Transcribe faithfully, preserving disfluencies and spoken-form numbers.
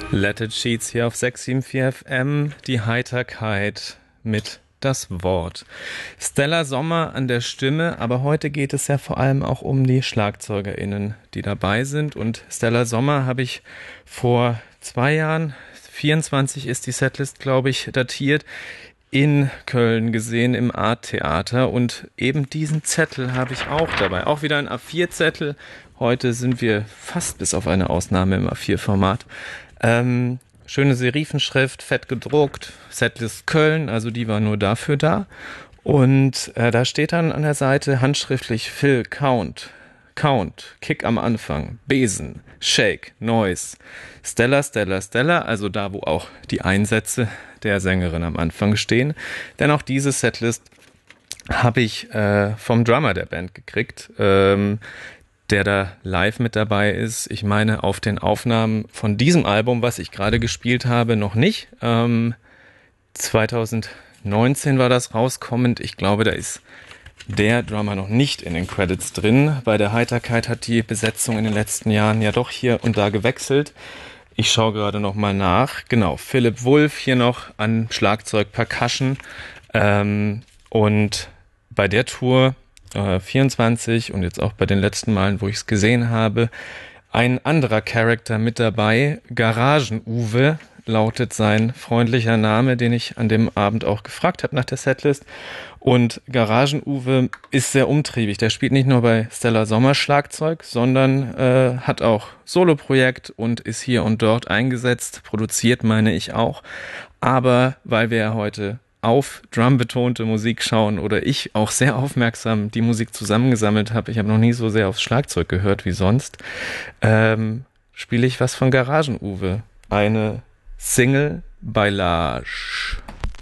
Let It Sheets hier auf sechs sieben vier F M, die Heiterkeit mit das Wort. Stella Sommer an der Stimme, aber heute geht es ja vor allem auch um die SchlagzeugerInnen, die dabei sind. Und Stella Sommer habe ich vor zwei Jahren, vierundzwanzig ist die Setlist, glaube ich, datiert, in Köln gesehen im Art Theater. Und eben diesen Zettel habe ich auch dabei. Auch wieder ein A vier Zettel. Heute sind wir fast bis auf eine Ausnahme im A vier Format. Ähm, schöne Serifenschrift, fett gedruckt, Setlist Köln, also die war nur dafür da. Und äh, da steht dann an der Seite handschriftlich Phil, Count, Count, Kick am Anfang, Besen, Shake, Noise, Stella, Stella, Stella, also da, wo auch die Einsätze der Sängerin am Anfang stehen. Denn auch diese Setlist habe ich äh, vom Drummer der Band gekriegt, ähm, der da live mit dabei ist. Ich meine, auf den Aufnahmen von diesem Album, was ich gerade gespielt habe, noch nicht. Ähm, zwanzig neunzehn war das rauskommend. Ich glaube, da ist der Drummer noch nicht in den Credits drin. Bei der Heiterkeit hat die Besetzung in den letzten Jahren ja doch hier und da gewechselt. Ich schaue gerade noch mal nach. Genau, Philipp Wulff hier noch an Schlagzeug, Percussion. Ähm, und bei der Tour vierundzwanzig und jetzt auch bei den letzten Malen, wo ich es gesehen habe, ein anderer Charakter mit dabei. Garagen-Uwe lautet sein freundlicher Name, den ich an dem Abend auch gefragt habe nach der Setlist. Und Garagen-Uwe ist sehr umtriebig. Der spielt nicht nur bei Stella Sommer Schlagzeug, sondern äh, hat auch Soloprojekt und ist hier und dort eingesetzt. Produziert, meine ich auch. Aber weil wir ja heute auf drumbetonte Musik schauen oder ich auch sehr aufmerksam die Musik zusammengesammelt habe, ich habe noch nie so sehr aufs Schlagzeug gehört wie sonst, ähm, spiele ich was von Garagen-Uwe. Eine Single Bailage.